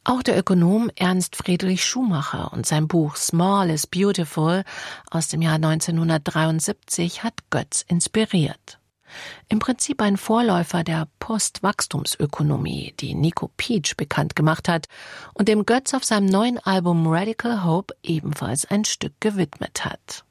Auch der Ökonom Ernst Friedrich Schumacher und sein Buch Small is Beautiful aus dem Jahr 1973 hat Götz inspiriert. Im Prinzip ein Vorläufer der Postwachstumsökonomie, die Nico Pietsch bekannt gemacht hat und dem Götz auf seinem neuen Album Radical Hope ebenfalls ein Stück gewidmet hat.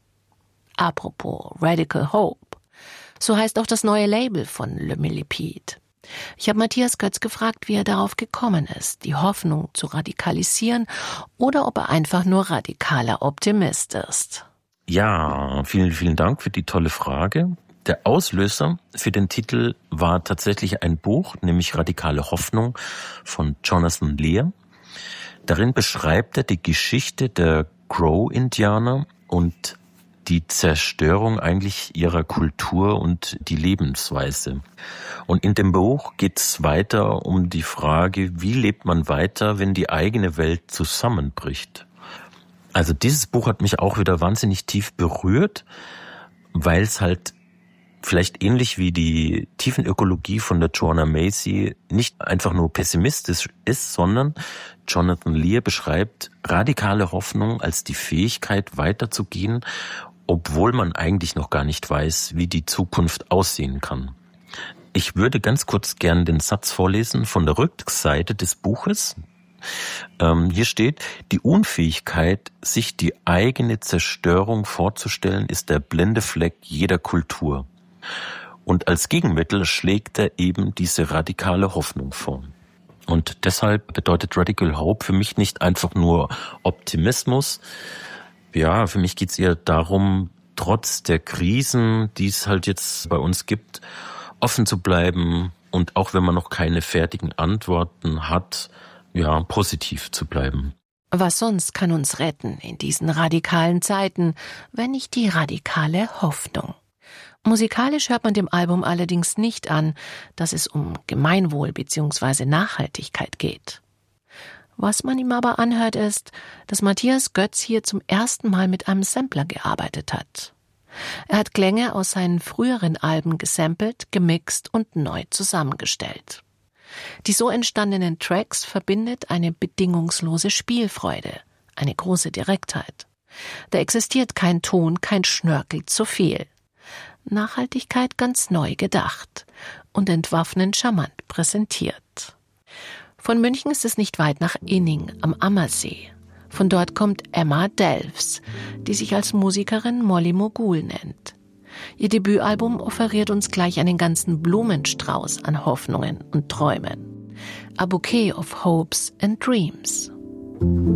Apropos Radical Hope, so heißt auch das neue Label von Le Millipede. Ich habe Matthias Götz gefragt, wie er darauf gekommen ist, die Hoffnung zu radikalisieren oder ob er einfach nur radikaler Optimist ist. Ja, vielen, vielen Dank für die tolle Frage. Der Auslöser für den Titel war tatsächlich ein Buch, nämlich Radikale Hoffnung von Jonathan Lear. Darin beschreibt er die Geschichte der Crow-Indianer und die Zerstörung eigentlich ihrer Kultur und die Lebensweise. Und in dem Buch geht es weiter um die Frage, wie lebt man weiter, wenn die eigene Welt zusammenbricht. Also dieses Buch hat mich auch wieder wahnsinnig tief berührt, weil es halt vielleicht ähnlich wie die Tiefenökologie von der Joanna Macy nicht einfach nur pessimistisch ist, sondern Jonathan Lear beschreibt radikale Hoffnung als die Fähigkeit weiterzugehen, obwohl man eigentlich noch gar nicht weiß, wie die Zukunft aussehen kann. Ich würde ganz kurz gern den Satz vorlesen von der Rückseite des Buches. Hier steht: Die Unfähigkeit, sich die eigene Zerstörung vorzustellen, ist der blinde Fleck jeder Kultur. Und als Gegenmittel schlägt er eben diese radikale Hoffnung vor. Und deshalb bedeutet Radical Hope für mich nicht einfach nur Optimismus. Ja, für mich geht's eher darum, trotz der Krisen, die es halt jetzt bei uns gibt, offen zu bleiben und auch wenn man noch keine fertigen Antworten hat, ja, positiv zu bleiben. Was sonst kann uns retten in diesen radikalen Zeiten, wenn nicht die radikale Hoffnung? Musikalisch hört man dem Album allerdings nicht an, dass es um Gemeinwohl bzw. Nachhaltigkeit geht. Was man ihm aber anhört, ist, dass Matthias Götz hier zum ersten Mal mit einem Sampler gearbeitet hat. Er hat Klänge aus seinen früheren Alben gesampelt, gemixt und neu zusammengestellt. Die so entstandenen Tracks verbindet eine bedingungslose Spielfreude, eine große Direktheit. Da existiert kein Ton, kein Schnörkel zu viel. Nachhaltigkeit ganz neu gedacht und entwaffnend charmant präsentiert. Von München ist es nicht weit nach Inning am Ammersee. Von dort kommt Emma Delfs, die sich als Musikerin Molly Mogul nennt. Ihr Debütalbum offeriert uns gleich einen ganzen Blumenstrauß an Hoffnungen und Träumen. A Bouquet of Hopes and Dreams.